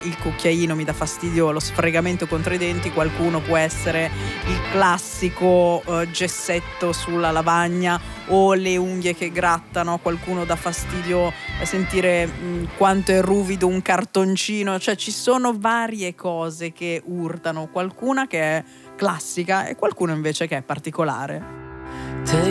Il cucchiaino mi dà fastidio, lo sfregamento contro i denti. Qualcuno può essere il classico gessetto sulla lavagna o le unghie che grattano. Qualcuno dà fastidio sentire quanto è ruvido un cartoncino. Cioè ci sono varie cose che urtano, qualcuna che è classica e qualcuno invece che è particolare.